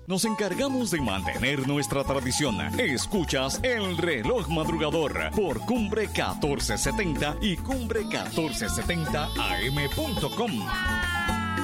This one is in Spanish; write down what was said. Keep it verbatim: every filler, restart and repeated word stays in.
nos encargamos de mantener nuestra tradición. Escuchas El Reloj Madrugador por Cumbre catorce setenta y cumbre catorce setenta a m punto com.